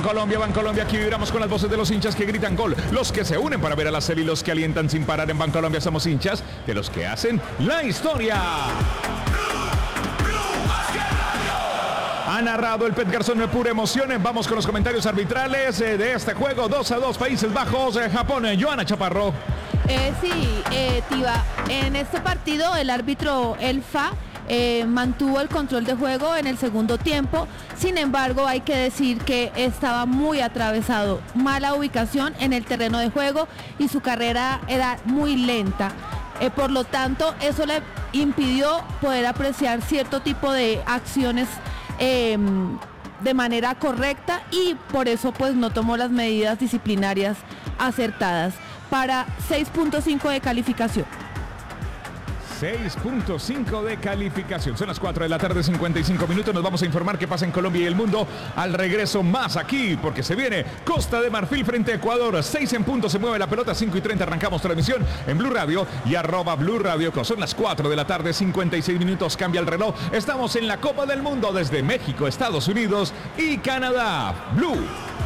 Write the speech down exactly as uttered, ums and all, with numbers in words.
Colombia, Bancolombia, aquí vibramos con las voces de los hinchas que gritan gol, los que se unen para ver a la serie y los que alientan sin parar. En Bancolombia somos hinchas de los que hacen la historia. Ha narrado el Pet Garzón de pura emoción. Vamos con los comentarios arbitrales de este juego. dos a dos, Países Bajos, Japón. Joana Chaparro. Eh, sí, eh, Tiva, en este partido el árbitro Elfa Eh, mantuvo el control de juego en el segundo tiempo. Sin embargo, hay que decir que estaba muy atravesado, mala ubicación en el terreno de juego y su carrera era muy lenta. Eh, por lo tanto, eso le impidió poder apreciar cierto tipo de acciones eh, de manera correcta y por eso pues no tomó las medidas disciplinarias acertadas. Para seis punto cinco de calificación. seis punto cinco de calificación. Son las cuatro de la tarde, cincuenta y cinco minutos. Nos vamos a informar qué pasa en Colombia y el mundo al regreso más aquí, porque se viene Costa de Marfil frente a Ecuador. seis en punto, se mueve la pelota, cinco y treinta arrancamos transmisión en Blue Radio y arroba Blue Radio. Son las cuatro de la tarde, cincuenta y seis minutos, cambia el reloj. Estamos en la Copa del Mundo desde México, Estados Unidos y Canadá. Blue